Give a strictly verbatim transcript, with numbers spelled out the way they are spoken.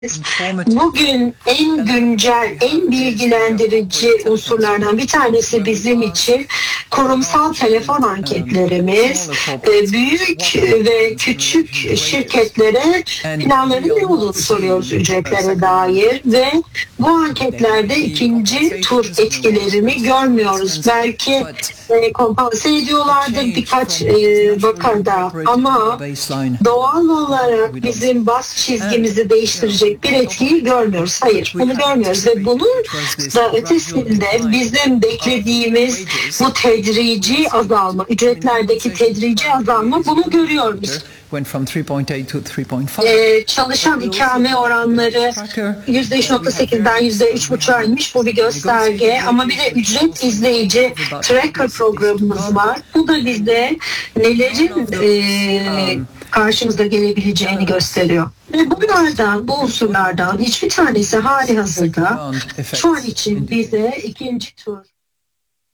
Bugün en güncel, en bilgilendirici unsurlardan bir tanesi bizim için kurumsal telefon anketlerimiz. Büyük ve küçük şirketlere planların ne olduğunu soruyoruz ücretlere dair ve bu anketlerde ikinci tur etkilerini görmüyoruz. Belki e, kompanse ediyorlardır birkaç e, vakada ama doğal olarak bizim bas çizgimizi değiştirecek bir etkiyi görmüyoruz. Hayır, bunu görmüyoruz ve bunun da ötesinde bizim beklediğimiz bu tedrici azalma, ücretlerdeki tedrici azalma, bunu görüyoruz. Ee, çalışan ikame oranları yüzde üç nokta sekizden yüzde üç buçuğa inmiş, bu bir gösterge ama bir de ücret izleyici tracker programımız var. Bu da bize nelerin e, karşımıza gelebileceğini gösteriyor. Ve bunlardan, bu unsurlardan hiçbir tanesi hali hazırda şu an için bize ikinci tur